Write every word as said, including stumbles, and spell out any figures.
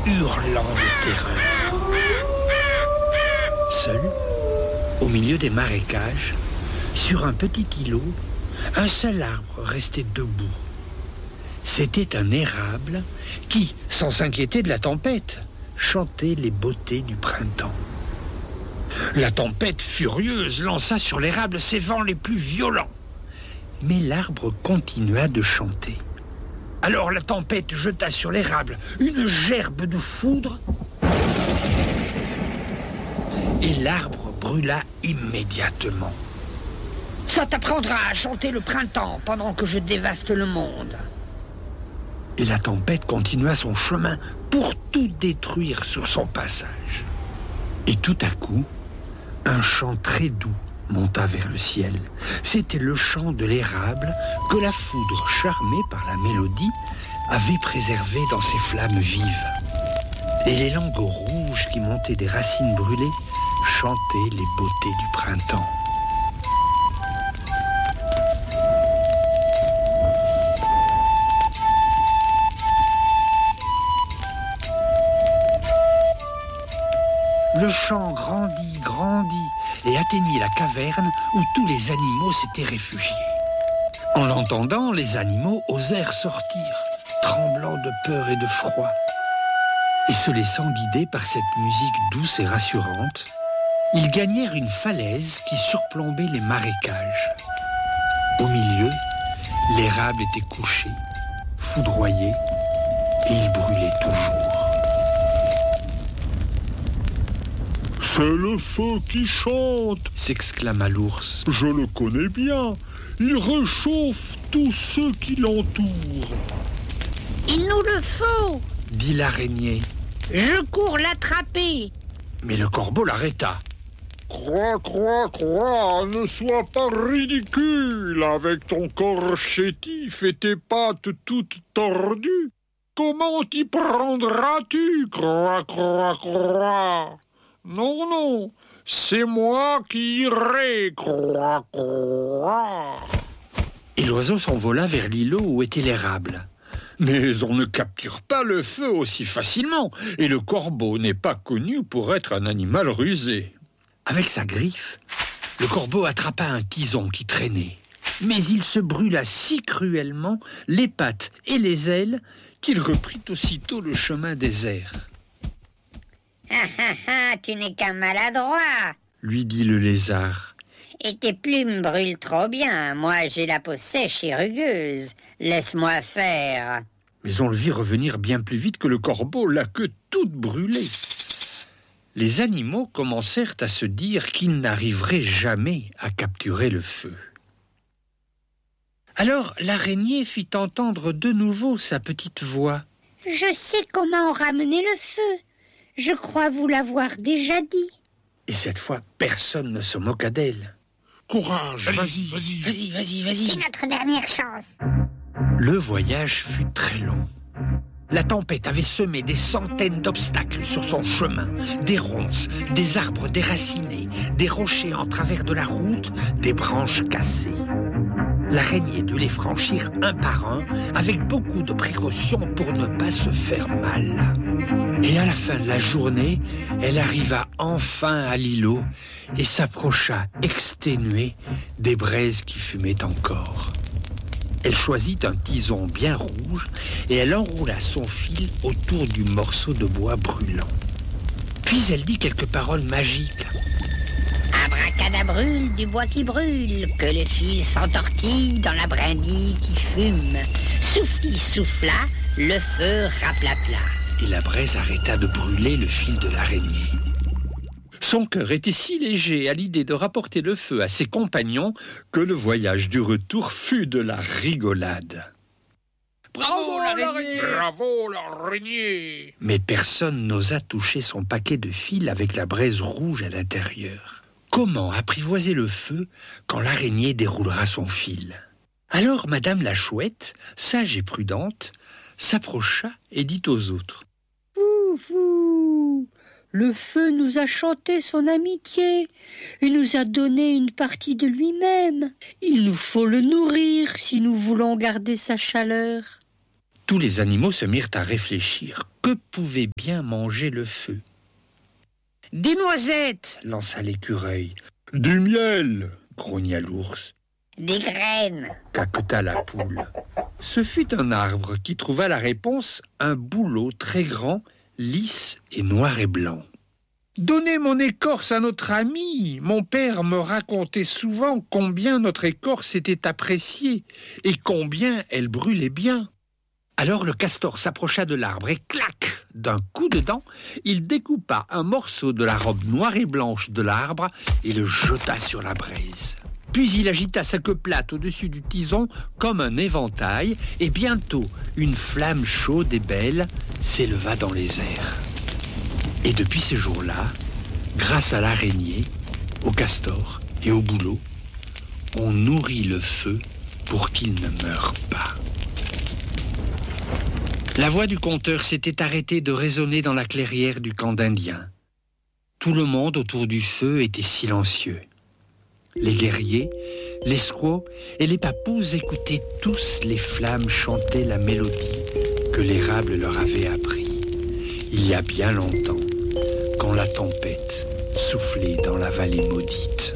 hurlant de terreur. Seul, au milieu des marécages, sur un petit îlot, un seul arbre restait debout. C'était un érable qui, sans s'inquiéter de la tempête, chantait les beautés du printemps. La tempête furieuse lança sur l'érable ses vents les plus violents. Mais l'arbre continua de chanter. Alors la tempête jeta sur l'érable une gerbe de foudre et l'arbre brûla immédiatement. « Ça t'apprendra à chanter le printemps pendant que je dévaste le monde. » Et la tempête continua son chemin pour tout détruire sur son passage. Et tout à coup, un chant très doux monta vers le ciel. C'était le chant de l'érable que la foudre, charmée par la mélodie, avait préservé dans ses flammes vives. Et les langues rouges qui montaient des racines brûlées chantaient les beautés du printemps. Le chant grandit, grandit et atteignit la caverne où tous les animaux s'étaient réfugiés. En l'entendant, les animaux osèrent sortir, tremblant de peur et de froid. Et se laissant guider par cette musique douce et rassurante, ils gagnèrent une falaise qui surplombait les marécages. Au milieu, l'érable était couché, foudroyé, et il brûlait toujours. « C'est le feu qui chante !» s'exclama l'ours. « Je le connais bien. Il réchauffe tous ceux qui l'entourent. »« Il nous le faut !» dit l'araignée. « Je cours l'attraper !» Mais le corbeau l'arrêta. « Croix, croix, croix, ne sois pas ridicule avec ton corps chétif et tes pattes toutes tordues. Comment t'y prendras-tu, croix, croix, croix ? Non, non, c'est moi qui irai, croix, croix. » Et l'oiseau s'envola vers l'îlot où était l'érable. Mais on ne capture pas le feu aussi facilement, et le corbeau n'est pas connu pour être un animal rusé. Avec sa griffe, le corbeau attrapa un tison qui traînait. Mais il se brûla si cruellement les pattes et les ailes qu'il reprit aussitôt le chemin des airs. Ah ah ah, tu n'es qu'un maladroit, lui dit le lézard. Et tes plumes brûlent trop bien. Moi, j'ai la peau sèche et rugueuse. Laisse-moi faire. Mais on le vit revenir bien plus vite que le corbeau, la queue toute brûlée. Les animaux commencèrent à se dire qu'ils n'arriveraient jamais à capturer le feu. Alors l'araignée fit entendre de nouveau sa petite voix. « Je sais comment ramener le feu. Je crois vous l'avoir déjà dit. » Et cette fois, personne ne se moqua d'elle. « Courage, vas-y, vas-y, vas-y, vas-y, vas-y. C'est notre dernière chance. » Le voyage fut très long. La tempête avait semé des centaines d'obstacles sur son chemin. Des ronces, des arbres déracinés, des rochers en travers de la route, des branches cassées. L'araignée dut les franchir un par un, avec beaucoup de précautions pour ne pas se faire mal. Et à la fin de la journée, elle arriva enfin à l'îlot et s'approcha exténuée des braises qui fumaient encore. Elle choisit un tison bien rouge et elle enroula son fil autour du morceau de bois brûlant. Puis elle dit quelques paroles magiques. Abracadabrule du bois qui brûle, que le fil s'entortille dans la brindille qui fume. Souffli souffla, le feu raplapla. Et la braise arrêta de brûler le fil de l'araignée. Son cœur était si léger à l'idée de rapporter le feu à ses compagnons que le voyage du retour fut de la rigolade. Bravo l'araignée! Bravo l'araignée! Mais personne n'osa toucher son paquet de fil avec la braise rouge à l'intérieur. Comment apprivoiser le feu quand l'araignée déroulera son fil? Alors Madame la Chouette, sage et prudente, s'approcha et dit aux autres. « Fou, fou, le feu nous a chanté son amitié et nous a donné une partie de lui-même. Il nous faut le nourrir si nous voulons garder sa chaleur. » Tous les animaux se mirent à réfléchir Que pouvait bien manger le feu? Des noisettes, lança l'écureuil. Du miel, grogna l'ours. Des graines, Caqueta la poule. Ce fut un arbre qui trouva la réponse, un bouleau très grand, lisse et noir et blanc. Donnez mon écorce à notre ami. Mon père me racontait souvent combien notre écorce était appréciée et combien elle brûlait bien. Alors le castor s'approcha de l'arbre et clac, d'un coup de dent, il découpa un morceau de la robe noire et blanche de l'arbre et le jeta sur la braise. Puis il agita sa queue plate au-dessus du tison comme un éventail et bientôt une flamme chaude et belle s'éleva dans les airs. Et depuis ce jour-là, grâce à l'araignée, au castor et au bouleau, on nourrit le feu pour qu'il ne meure pas. La voix du conteur s'était arrêtée de résonner dans la clairière du camp d'Indiens. Tout le monde autour du feu était silencieux. Les guerriers, les squaws et les papous écoutaient tous les flammes chanter la mélodie que l'érable leur avait appris, il y a bien longtemps, quand la tempête soufflait dans la vallée maudite.